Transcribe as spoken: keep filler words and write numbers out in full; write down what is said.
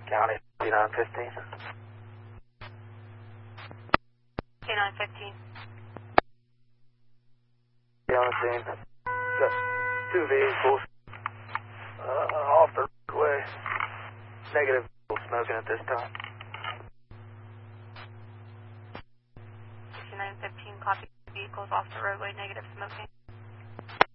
County, K nine fifteen. K nine fifteen. Yeah, on the scene. Got two vehicles uh, off the roadway. Negative smoking at this time. K nine fifteen, copy. Vehicles off the roadway, negative smoking.